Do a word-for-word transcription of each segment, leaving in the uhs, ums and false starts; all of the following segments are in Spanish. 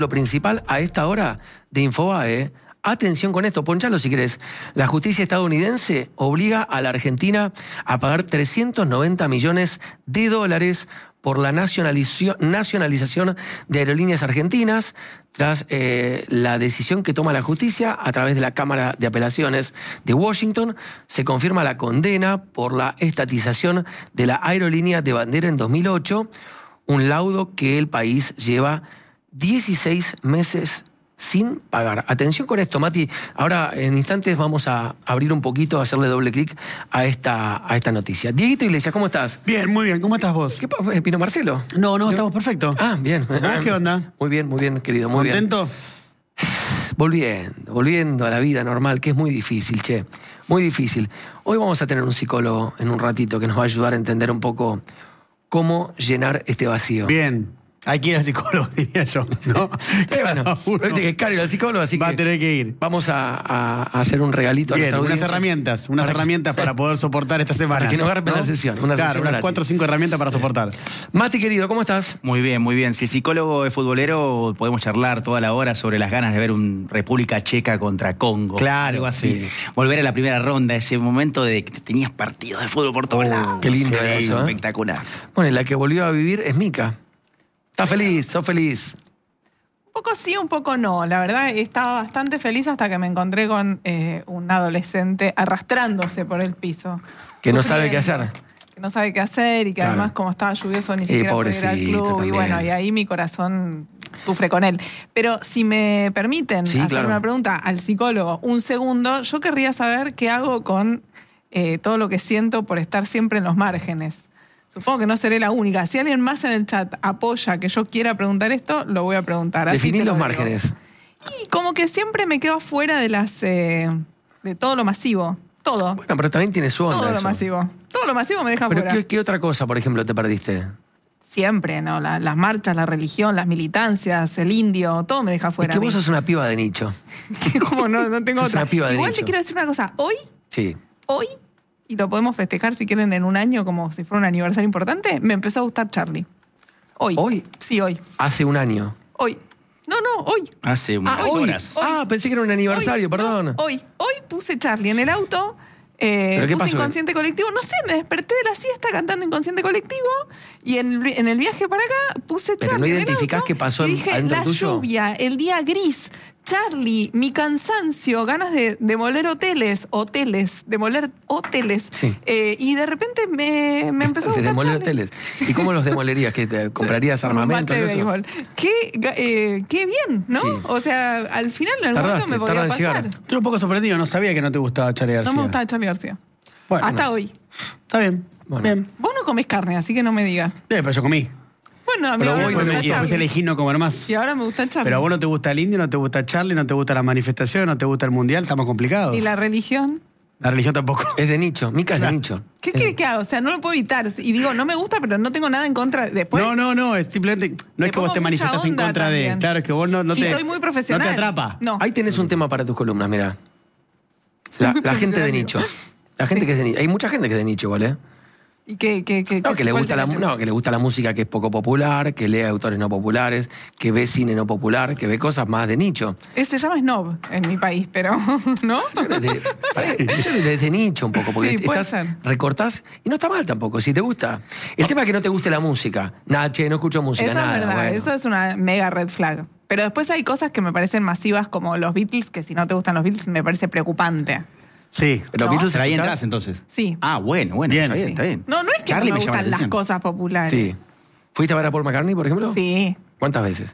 Lo principal a esta hora de Infobae, atención con esto, ponchalo si querés. La justicia estadounidense obliga a la Argentina a pagar trescientos noventa millones de dólares por la nacionalización de aerolíneas argentinas, tras eh, la decisión que toma la justicia a través de la Cámara de Apelaciones de Washington. Se confirma la condena por la estatización de la aerolínea de bandera en dos mil ocho, un laudo que el país lleva dieciséis meses sin pagar. Atención con esto, Mati. Ahora, en instantes, vamos a abrir un poquito, a hacerle doble clic a esta, a esta noticia. Dieguito Iglesias, ¿cómo estás? Bien, muy bien. ¿Cómo estás vos? ¿Qué pasa, Pino Marcelo? No, no, estamos perfectos. Ah, bien. ¿Ah, qué onda? Muy bien, muy bien, querido, muy bien. ¿Contento? Volviendo, volviendo a la vida normal, que es muy difícil, che. Muy difícil. Hoy vamos a tener un psicólogo en un ratito que nos va a ayudar a entender un poco cómo llenar este vacío. Bien. Hay que ir al psicólogo, diría yo, ¿no? Eh, bueno, pero viste que es caro ir al psicólogo, así va que a tener que ir. Vamos a, a, a hacer un regalito Bien, a nuestra unas audiencia. herramientas, unas Para herramientas que, para poder soportar esta semana. Para que no agarren la sesión. Una claro, sesión unas gratis. cuatro o cinco herramientas para soportar. Mati, querido, ¿cómo estás? Muy bien, muy bien. Si el psicólogo es futbolero, podemos charlar toda la hora sobre las ganas de ver un República Checa contra Congo. Claro, algo así. sí. Volver a la primera ronda, ese momento de que tenías partidos de fútbol por todos Oh, lados. qué lindo Sí, eso, ¿eh? Espectacular. Bueno, y la que volvió a vivir es Mica. ¿Estás feliz? ¿Sos feliz? Un poco sí, un poco no. La verdad, estaba bastante feliz hasta que me encontré con eh, un adolescente arrastrándose por el piso. Que no Sufriendo, sabe qué hacer. Que no sabe qué hacer y que Claro. además, como estaba lluvioso, ni Eh, siquiera podía ir al pobrecito club. también. Y bueno, y ahí mi corazón sufre con él. Pero si me permiten Sí, hacer claro. una pregunta al psicólogo, un segundo, yo querría saber qué hago con eh, todo lo que siento por estar siempre en los márgenes. Supongo que no seré la única. Si alguien más en el chat apoya que yo quiera preguntar esto, lo voy a preguntar. Así Definí te lo los digo. márgenes. Y como que siempre me quedo afuera de las eh, de todo lo masivo. Todo. Bueno, pero también tiene su onda Todo lo eso. masivo. Todo lo masivo me deja Pero afuera. ¿qué, ¿qué otra cosa, por ejemplo, te perdiste? Siempre, ¿no? La- las marchas, la religión, las militancias, el indio, todo me deja Es afuera. que a mí. vos sos una piba de nicho. Como no, no tengo sos otra. una piba de Igual nicho. te quiero decir una cosa. Hoy, Sí. hoy, y lo podemos festejar si quieren en un año como si fuera un aniversario importante, me empezó a gustar Charlie. Hoy. ¿Hoy? Sí, hoy. Hace un año. Hoy. No, no, hoy. Hace unas Ah, hoy. horas. Ah, pensé que era un aniversario, Hoy, perdón. no, hoy, hoy puse Charlie en el auto, eh, ¿Pero qué puse pasó? Inconsciente Colectivo, no sé, me desperté de la siesta cantando Inconsciente Colectivo y en, en el viaje para acá puse Pero Charlie ¿no en el identificás auto qué pasó y en- dije, adentro la tuyo? lluvia, el día gris, Charlie, mi cansancio, ganas de demoler hoteles, hoteles, demoler hoteles. Sí. Eh, y de repente me, me empezó a De gustar demoler Charlie. hoteles. ¿Y cómo los demolerías? ¿Que te comprarías Con un armamento? bate de y eso? béisbol. Qué, ga- eh, qué bien, ¿no? Sí. O sea, al final en algún Tardaste, momento me podía tarda en pasar. llegar. Estoy un poco sorprendido, no sabía que no te gustaba Charlie García. No me gustaba Charlie García. Bueno, Hasta no. hoy. Está bien. Bueno. Bien. Vos no comés carne, así que no me digas. Eh, pero yo comí. Bueno, a mí Pero ahora vos me Después, me, gusta y después Charlie. elegí no comer más. Y ahora me gusta Charlie. Pero a vos no te gusta el indio, no te gusta Charlie, no te gusta la manifestación, no te gusta el mundial, estamos complicados. ¿Y la religión? La religión tampoco. Es de nicho. Mica es de Claro. nicho. ¿Qué Es- quiere que haga? O sea, no lo puedo evitar. Y digo, no me gusta, pero no tengo nada en contra. Después, no, no, no, es simplemente, no Le es que vos pongo te mucha manifestás en onda contra de. también. Claro, es que vos no, no y te. soy muy profesional. No te atrapa. No. Ahí tenés un tema para tus columnas, mira. La, la gente de nicho. La gente Sí. que es de nicho. Hay mucha gente que es de nicho, ¿vale? ¿Y qué, qué, qué, No, qué- que le cuál gusta la, tiene? no, que le gusta la música que es poco popular, que lee autores no populares, que ve cine no popular, que ve cosas más de nicho. Eh, Se llama snob en mi país, pero ¿no? Yo creo que pará, yo creo que desde nicho un poco, porque Sí, puede estás, ser. recortás y no está mal tampoco, si te gusta. El tema es que no te guste la música. Nada, che, no escucho música, Eso nada. es verdad, bueno. eso es una mega red flag. Pero después hay cosas que me parecen masivas como los Beatles, que si no te gustan los Beatles me parece preocupante. Sí. Pero ¿No? Beatles, Pero ahí ¿escuchás? entras entonces. Sí. Ah, bueno, bueno. Bien. Está bien, Sí. está bien. No, no es que Charlie no me me llama la gustan las atención. cosas populares. Sí. ¿Fuiste a ver a Paul McCartney, por ejemplo? Sí. ¿Cuántas veces?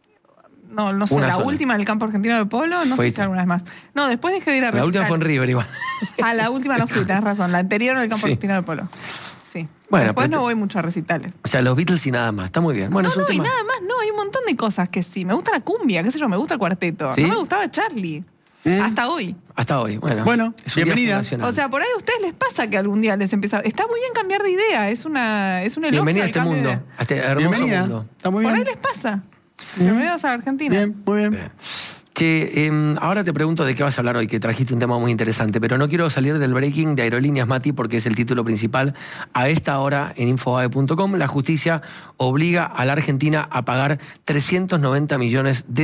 No, no sé, Una la sola. última en el campo argentino de polo, no sé Fuiste. si alguna vez más. No, después dejé de ir a La última recital. fue en River igual. A la última no fui, tenés razón. La anterior en el campo Sí. argentino de polo. Sí. Bueno, después pero no te- voy mucho a recitales. O sea, los Beatles y nada más. Está muy bien. Bueno, No, es un no, y tema. nada más, no, hay un montón de cosas que sí. Me gusta la cumbia, qué sé yo, me gusta el cuarteto. ¿Sí? No me gustaba Charlie. ¿Eh? Hasta hoy. Hasta hoy. Bueno, Bueno, es un día bienvenida. fundacional. O sea, por ahí a ustedes les pasa que algún día les empieza. Está muy bien cambiar de idea, es una es un elogio. bienvenida a al este cambio de mundo. idea. A este hermoso Bienvenida. mundo. Está muy Por ahí bien. les pasa. Bienvenidos a la Argentina. Bien, muy bien. Che, eh, ahora te pregunto de qué vas a hablar hoy, que trajiste un tema muy interesante, pero no quiero salir del breaking de Aerolíneas, Mati, porque es el título principal. A esta hora en infobae punto com, la justicia obliga a la Argentina a pagar trescientos noventa millones de